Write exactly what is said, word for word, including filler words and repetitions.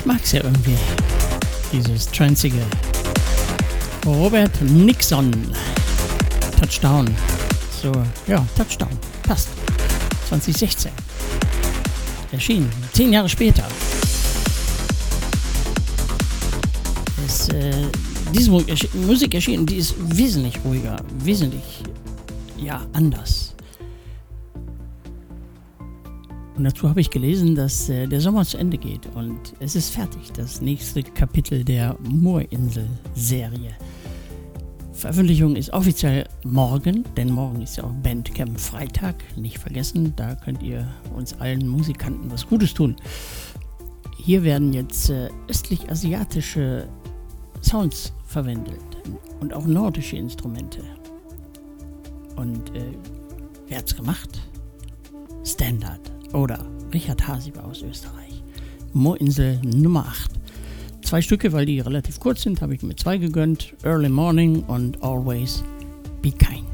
Ich mag's ja irgendwie, dieses Tranzige. Robert Nixon, Touchdown. So, ja, Touchdown, passt. zwanzig sechzehn. Erschienen, zehn Jahre später. Es, äh, diese Musik erschienen, die ist wesentlich ruhiger, wesentlich, ja, anders. Und dazu habe ich gelesen, dass äh, der Sommer zu Ende geht und es ist fertig, das nächste Kapitel der Moorinsel-Serie. Veröffentlichung ist offiziell morgen, denn morgen ist ja auch Bandcamp Freitag, nicht vergessen, da könnt ihr uns allen Musikanten was Gutes tun. Hier werden jetzt äh, östlich-asiatische Sounds verwendet und auch nordische Instrumente. Und äh, wer hat's gemacht? Standard oder Richard Hasiber aus Österreich. Moorinsel Nummer acht. Zwei Stücke, weil die relativ kurz sind, habe ich mir zwei gegönnt. Early Morning und Always Be Kind.